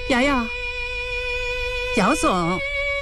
瑶瑶，姚总，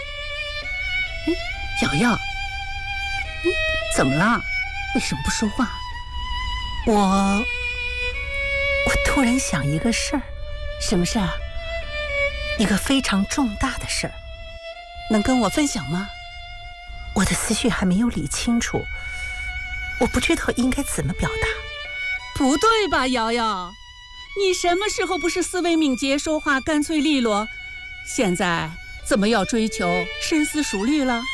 瑶瑶，怎么了？为什么不说话？ 我突然想一个事儿。 什么事儿？ 一个非常重大的事儿， 能跟我分享吗？ 我的思绪还没有理清楚，我不知道应该怎么表达。 不对吧，瑶瑶？你什么时候不是思维敏捷，说话干脆利落？现在怎么要追求深思熟虑了？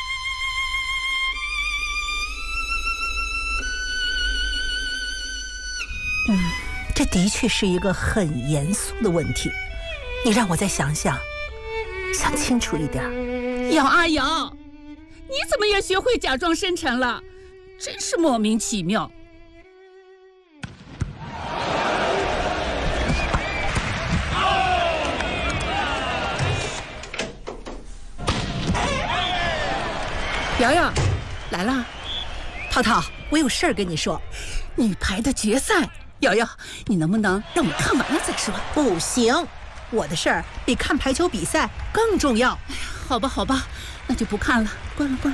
这的确是一个很严肃的问题，你让我再想想清楚一点。 姚阿瑶，你怎么也学会假装深沉了？真是莫名其妙。瑶瑶，来了。 涛涛，我有事儿跟你说。 女排的决赛，瑶瑶，你能不能让我看完了再说？ 不行，我的事儿比看排球比赛更重要。 好吧，好吧，那就不看了，关了。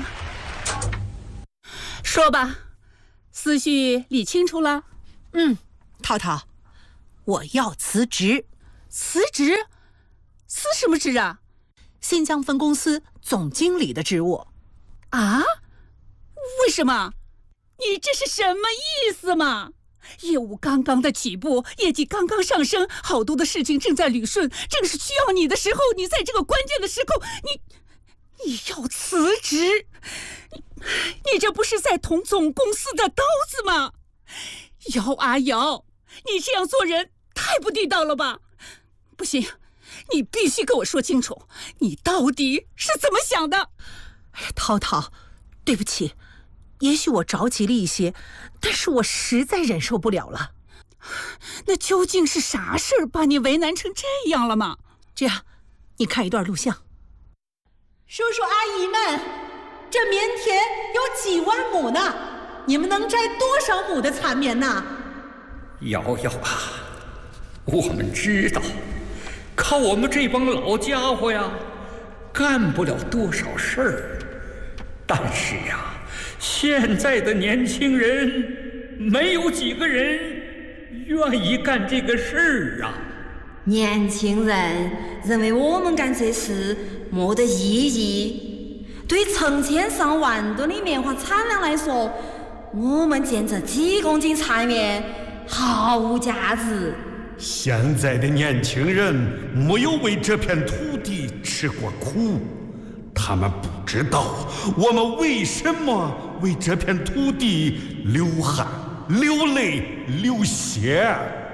说吧，思绪理清楚了？ 涛涛，我要辞职。 辞职？辞什么职啊？ 新疆分公司总经理的职务。 啊？为什么？你这是什么意思嘛？业务刚刚的起步，业绩刚刚上升，好多的事情正在捋顺，正是需要你的时候，你在这个关键的时候，你要辞职？你这不是在捅总公司的刀子吗？姚阿瑶，你这样做人太不地道了吧？不行，你必须跟我说清楚，你到底是怎么想的？ 涛涛，对不起，也许我着急了一些，但是我实在忍受不了了。 那究竟是啥事儿把你为难成这样了吗？ 这样，你看一段录像。 叔叔阿姨们，这棉田有几万亩呢，你们能摘多少亩的蚕棉呢？ 瑶瑶啊，我们知道，靠我们这帮老家伙呀，干不了多少事儿。但是呀，现在的年轻人没有几个人愿意干这个事儿啊。 年轻人认为我们干这事没得意义，对成千上万吨的棉花产量来说，我们建这几公斤蚕棉毫无价值。 现在的年轻人没有为这片土地吃过苦，他们不知道我们为什么为这片土地流汗、流泪、流血。